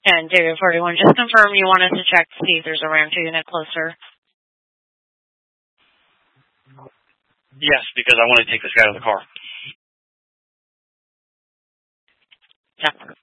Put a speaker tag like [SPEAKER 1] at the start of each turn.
[SPEAKER 1] And David 41, just confirm you wanted to check to see if there's a Rancho unit closer.
[SPEAKER 2] Yes, because I want to take this guy out of the car.
[SPEAKER 1] Yeah.